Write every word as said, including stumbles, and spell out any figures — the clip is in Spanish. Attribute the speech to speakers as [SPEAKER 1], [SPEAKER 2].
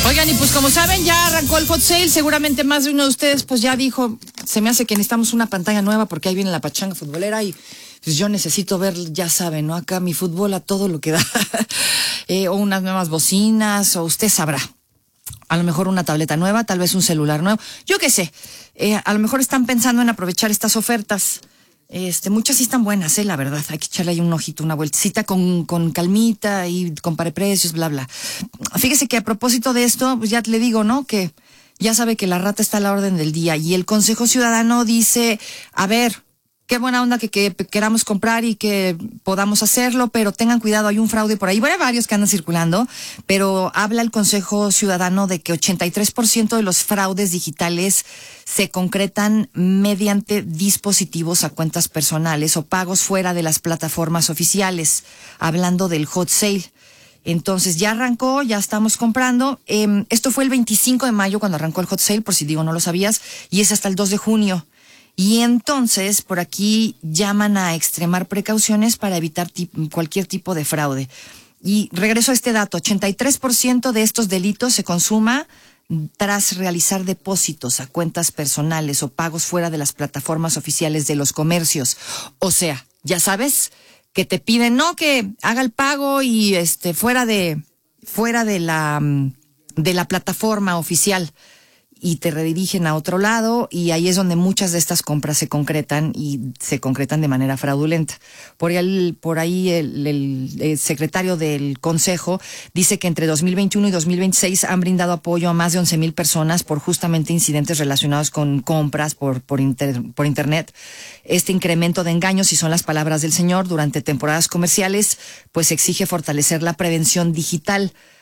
[SPEAKER 1] Oigan, y pues como saben, ya arrancó el hot sale. Seguramente más de uno de ustedes pues ya dijo, se me hace que necesitamos una pantalla nueva porque ahí viene la pachanga futbolera y pues yo necesito ver, ya saben, ¿no? Acá mi fútbol a todo lo que da. eh, o unas nuevas bocinas, o usted sabrá. A lo mejor una tableta nueva, tal vez un celular nuevo. Yo qué sé. Eh, a lo mejor están pensando en aprovechar estas ofertas. Este, muchas sí están buenas, eh, la verdad. Hay que echarle ahí un ojito, una vueltecita con, con calmita y compare precios, bla, bla. Fíjese que a propósito de esto, pues ya le digo, ¿no? Que ya sabe que la rata está a la orden del día y el Consejo Ciudadano dice, a ver, qué buena onda que, que queramos comprar y que podamos hacerlo, pero tengan cuidado, hay un fraude por ahí. Bueno, hay varios que andan circulando, pero habla el Consejo Ciudadano de que ochenta y tres por ciento de los fraudes digitales se concretan mediante dispositivos a cuentas personales o pagos fuera de las plataformas oficiales, hablando del hot sale. Entonces ya arrancó, ya estamos comprando. Eh, esto fue el veinticinco de mayo cuando arrancó el hot sale, por si digo no lo sabías, y es hasta el dos de junio. Y entonces, por aquí llaman a extremar precauciones para evitar tip- cualquier tipo de fraude. Y regreso a este dato, ochenta y tres por ciento de estos delitos se consuma tras realizar depósitos a cuentas personales o pagos fuera de las plataformas oficiales de los comercios. O sea, ya sabes, que te piden, no, que haga el pago y este fuera de, fuera de la, de la plataforma oficial. Y te redirigen a otro lado y ahí es donde muchas de estas compras se concretan y se concretan de manera fraudulenta. Por ahí, por ahí el, el, el secretario del Consejo dice que entre dos mil veintiuno y dos mil veintiséis han brindado apoyo a más de once mil personas por justamente incidentes relacionados con compras por, por, inter, por internet. Este incremento de engaños, y son las palabras del señor, durante temporadas comerciales, pues exige fortalecer la prevención digital.